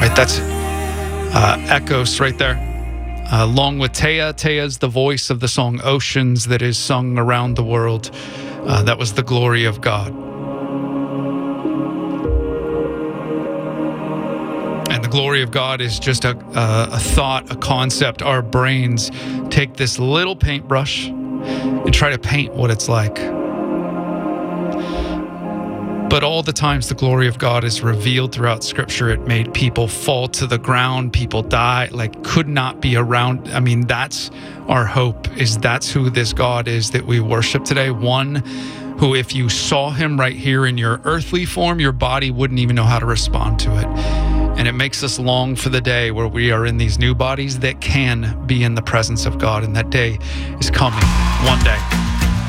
right, that's Echoes right there. Along with Taya. Taya's the voice of the song Oceans that is sung around the world. That was The Glory of God. And the glory of God is just a thought, a concept. Our brains take this little paintbrush and try to paint what it's like. But all the times the glory of God is revealed throughout Scripture, it made people fall to the ground, people die, like could not be around. I mean, that's our hope, is that's who this God is that we worship today. One who, if you saw him right here in your earthly form, your body wouldn't even know how to respond to it. And it makes us long for the day where we are in these new bodies that can be in the presence of God. And that day is coming one day.